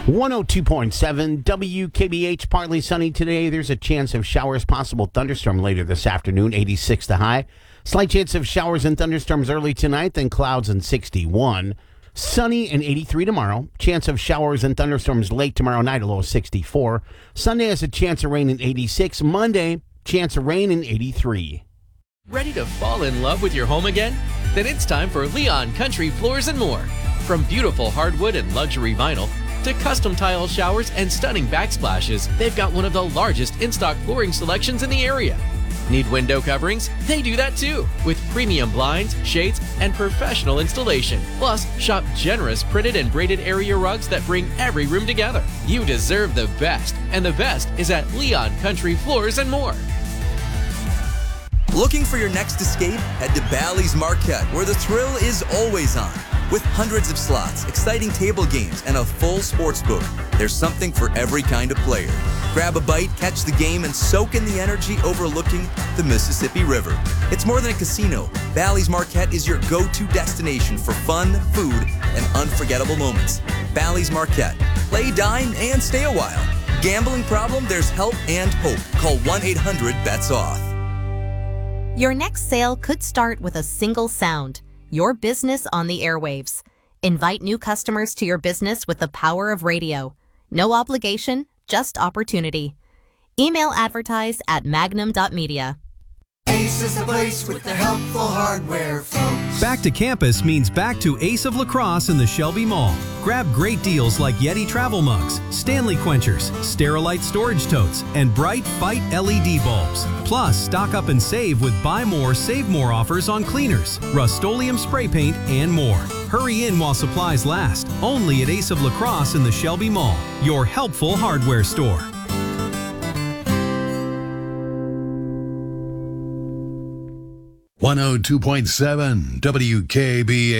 102.7 WKBH, partly sunny today. There's a chance of showers, possible thunderstorm later this afternoon, 86 the high. Slight chance of showers and thunderstorms early tonight, then clouds and 61. Sunny and 83 tomorrow. Chance of showers and thunderstorms late tomorrow night, a low of 64. Sunday has a chance of rain in 86. Monday, chance of rain in 83. Ready to fall in love with your home again? Then it's time for Leon Country Floors and More. From beautiful hardwood and luxury vinyl to custom tile showers and stunning backsplashes, they've got one of the largest in-stock flooring selections in the area. Need window coverings? They do that too, with premium blinds, shades, and professional installation. Plus, shop generous printed and braided area rugs that bring every room together. You deserve the best, and the best is at Leon Country Floors and More. Looking for your next escape? Head to Bally's Marquette, where the thrill is always on. With hundreds of slots, exciting table games, and a full sports book, there's something for every kind of player. Grab a bite, catch the game, and soak in the energy overlooking the Mississippi River. It's more than a casino. Bally's Marquette is your go-to destination for fun, food, and unforgettable moments. Bally's Marquette. Play, dine, and stay a while. Gambling problem? There's help and hope. Call 1-800-BETS-OFF. Your next sale could start with a single sound. Your business on the airwaves. Invite new customers to your business with the power of radio. No obligation, just opportunity. Email advertise at magnum.media. Ace is the place with the helpful hardware, folks. Back to campus means back to Ace of Lacrosse in the Shelby Mall. Grab great deals like Yeti travel mugs, Stanley quenchers, Sterilite storage totes, and bright Fight LED bulbs. Plus, stock up and save with buy more, save more offers on cleaners, Rust-Oleum spray paint, and more. Hurry in while supplies last. Only at Ace of Lacrosse in the Shelby Mall, your helpful hardware store. 102.7 WKBH.